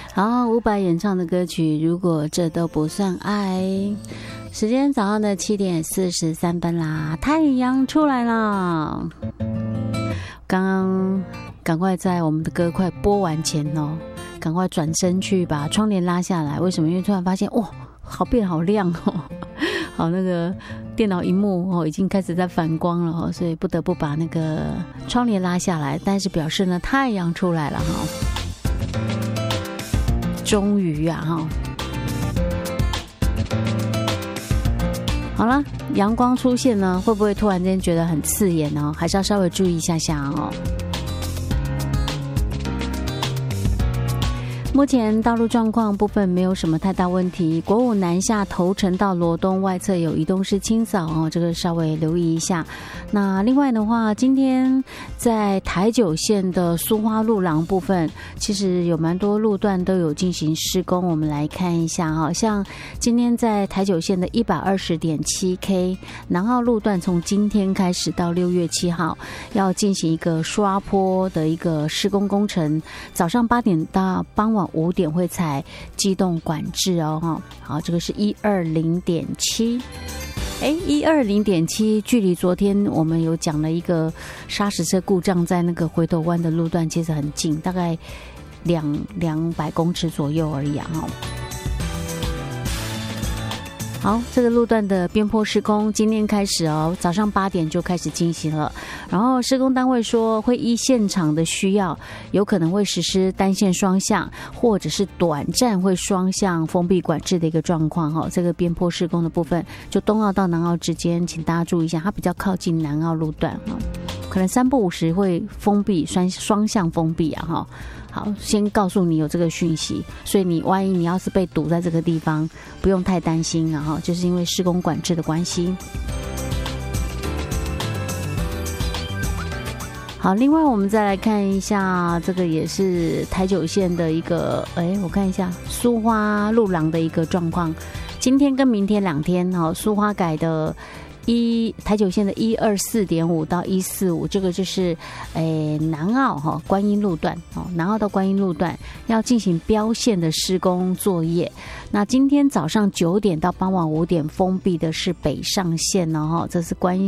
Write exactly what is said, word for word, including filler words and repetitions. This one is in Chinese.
好，伍佰演唱的歌曲《如果这都不算爱》。时间早上的七点四十三分啦，太阳出来了。刚刚赶快在我们的歌快播完前哦，赶快转身去把窗帘拉下来。为什么？因为突然发现哇，好变好亮哦，好那个电脑荧幕哦已经开始在反光了哦，所以不得不把那个窗帘拉下来。但是表示呢，太阳出来了哈，终于啊哈。好了，阳光出现呢，会不会突然间觉得很刺眼呢？还是要稍微注意一下下哦。目前道路状况部分没有什么太大问题，国五南下头城到罗东外侧有移动式清扫哦，这个稍微留意一下。那另外的话，今天在台九线的苏花路廊部分，其实有蛮多路段都有进行施工，我们来看一下哈。像今天在台九线的 一百二十点七 K 南澳路段，从今天开始到六月七号要进行一个刷坡的一个施工工程，早上八点到傍晚五点会采机动管制哦。好，这个是一二零点七。哎，一二零点七，距离昨天我们有讲了一个砂石车故障在那个回头湾的路段，其实很近，大概两两百公尺左右而已啊。好，这个路段的边坡施工今天开始哦，早上八点就开始进行了。然后施工单位说会依现场的需要，有可能会实施单线双向，或者是短暂会双向封闭管制的一个状况哈。这个边坡施工的部分，就东澳到南澳之间，请大家注意一下，它比较靠近南澳路段哈，可能三不五时会封闭双双向封闭啊哈。好，先告诉你有这个讯息，所以你万一你要是被堵在这个地方，不用太担心啊哈，就是因为施工管制的关系。好，另外我们再来看一下，这个也是台九线的一个，哎，我看一下苏花路廊的一个状况，今天跟明天两天哈，苏花改的。一台九线的一二四点五到一四五，这个就是诶南澳哈、哦、观音路段哦，南澳到观音路段要进行标线的施工作业。那今天早上九点到傍晚五点封闭的是北上线哦，这是观音